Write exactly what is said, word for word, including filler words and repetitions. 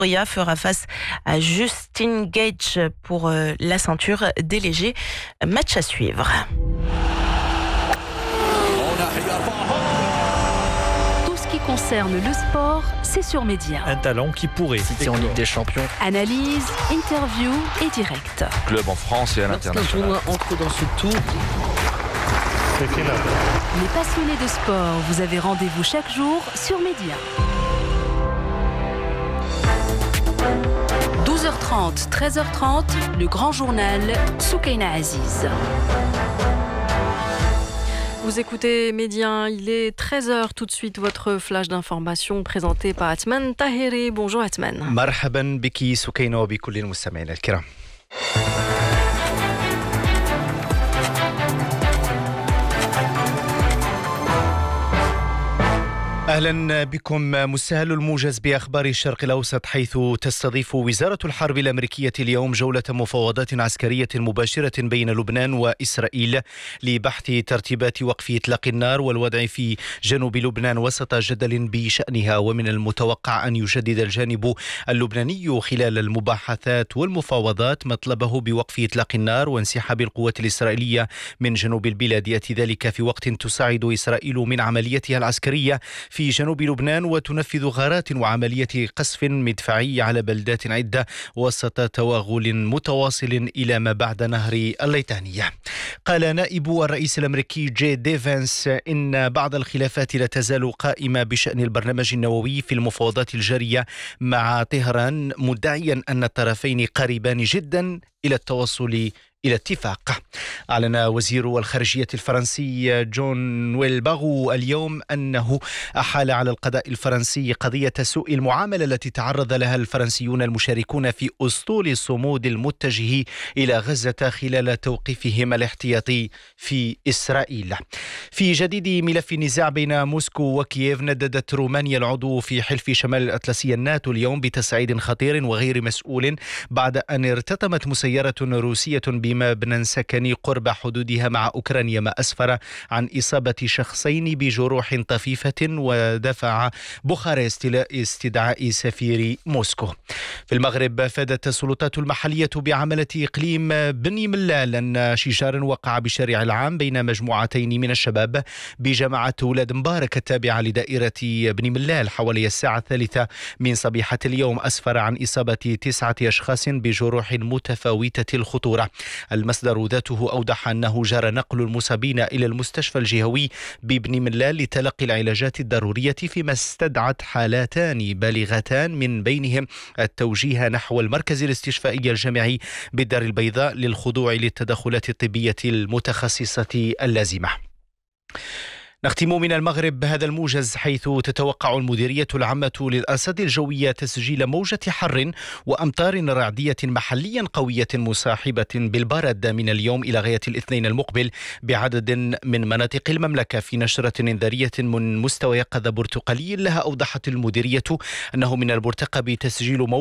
Oya fera face à Justin Gage pour euh, la ceinture des légers. Match à suivre. Tout ce qui concerne le sport, c'est sur Média. Un talent qui pourrait. City en Ligue des Champions. Analyse, interview et direct. Club en France et à l'international. Lorsqu'un tournoi entre dans ce tour. Les passionnés de sport, vous avez rendez-vous chaque jour sur Média. douze heures trente, treize heures trente, le grand journal Soukaina Aziz. Vous écoutez Média, il est treize heures. Tout de suite, votre flash d'information présenté par Atman Tahiri. Bonjour Atman. مرحبا بك سكينة وبكل المستمعين الكرام. أهلا بكم. مستهل الموجز بأخبار الشرق الأوسط، حيث تستضيف وزارة الحرب الأمريكية اليوم جولة مفاوضات عسكرية مباشرة بين لبنان وإسرائيل لبحث ترتيبات وقف إطلاق النار والوضع في جنوب لبنان وسط جدل بشأنها. ومن المتوقع أن يجدد الجانب اللبناني خلال المباحثات والمفاوضات مطلبه بوقف إطلاق النار وانسحاب القوات الإسرائيلية من جنوب البلاد. يأتي ذلك في وقت تساعد إسرائيل من عمليتها العسكرية في جنوب لبنان وتنفذ غارات وعملية قصف مدفعي على بلدات عدة وسط توغل متواصل إلى ما بعد نهر الليتانية. قال نائب الرئيس الأمريكي جي دي فانس إن بعض الخلافات لا تزال قائمة بشأن البرنامج النووي في المفاوضات الجارية مع طهران، مدعيا أن الطرفين قريبان جدا إلى التوصل إلى اتفاق. أعلن وزير الخارجية الفرنسي جون نويل باغو اليوم أنه أحال على القضاء الفرنسي قضية سوء المعاملة التي تعرض لها الفرنسيون المشاركون في أسطول الصمود المتجه إلى غزة خلال توقيفهم الاحتياطي في إسرائيل. في جديد ملف النزاع بين موسكو وكييف، نددت رومانيا العضو في حلف شمال الأطلسي الناتو اليوم بتصعيد خطير وغير مسؤول بعد أن ارتطمت مسيرة روسية بمبنى سكني قرب حدودها مع أوكرانيا، ما أسفر عن إصابة شخصين بجروح طفيفة ودفع بوخارست إلى استدعاء سفير موسكو. في المغرب، فادت السلطات المحلية بعملة إقليم بني ملال أن شجار وقع بالشارع العام بين مجموعتين من الشباب بجماعة ولاد مبارك التابعة لدائرة بني ملال حوالي الساعة الثالثة من صبيحة اليوم، أسفر عن إصابة تسعة أشخاص بجروح متفاوتة الخطورة. المصدر ذاته أوضح أنه جرى نقل المصابين إلى المستشفى الجهوي ببني ملال لتلقي العلاجات الضرورية، فيما استدعت حالتان بالغتان من بينهم التوجيه نحو المركز الاستشفائي الجامعي بالدار البيضاء للخضوع للتدخلات الطبية المتخصصة اللازمة. نختم من المغرب هذا الموجز، حيث تتوقع المديرية العامة للأرصاد الجوية تسجيل موجة حر وأمطار رعدية محليا قوية مصاحبة بالبرد من اليوم إلى غاية الاثنين المقبل بعدد من مناطق المملكة. في نشرة إنذارية من مستوى يقظة برتقالي لها، أوضحت المديرية أنه من المرتقب تسجيل